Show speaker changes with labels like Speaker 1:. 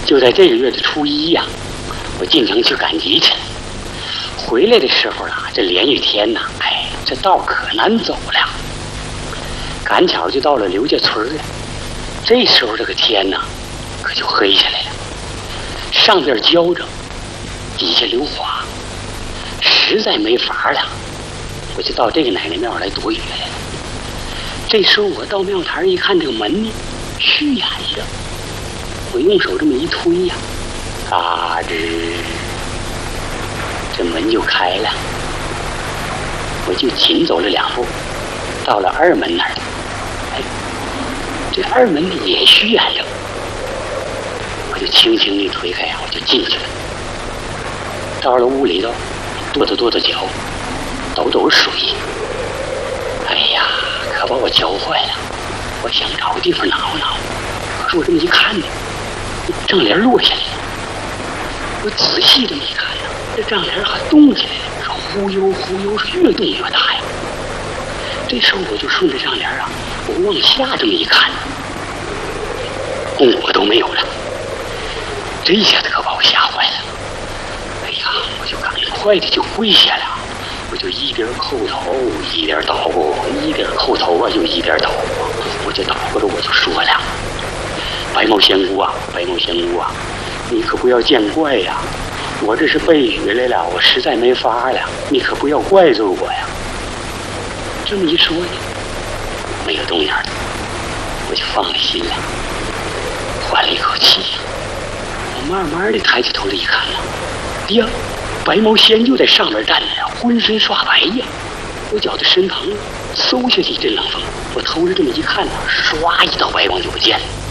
Speaker 1: 就在这个月的初一呀，我进城去赶集去了。回来的时候啊，这连雨天呐，这道可难走了。赶巧就到了刘家村了。这时候这个天呐，可就黑下来了，上边焦着，底下流花，实在没法了，我就到这个奶奶庙来躲雨来了。这时候我到庙台一看，这个门呢虚掩着，我用手这么一推呀，嘎吱，这门就开了。我就紧走了2步，到了二门那儿。这二门呢也虚掩着，我就轻轻地推开啊，我就进去了。到了屋里头，跺脚，抖水。哎呀，可把我教坏了。我想找个地方挠挠，可是我这么一看呢，帐帘落下来了。我仔细这么一看呢，这帐帘还动起来了，是忽悠忽悠，是越动越大呀。这时候我就顺着帐帘啊，我往下这么一看，我都没有了。这一下子可把我吓坏了。哎呀，我就赶快的就跪下了，我就一边叩头一边祷告，一边叩头啊就一边祷告。我就祷告着，我就说了：“白毛仙姑啊，白毛仙姑啊，你可不要见怪呀！我这是背雨来了，我实在没法了，你可不要怪罪我呀。”这么一说呢，没有动静了，我就放了心了，缓了一口气呀。我慢慢的抬起头来一看了，呀，白毛仙就在上面站着呀，浑身刷白呀。我觉得身旁嗖下去一阵冷风，我头着这么一看呢，唰一道白光就不见了。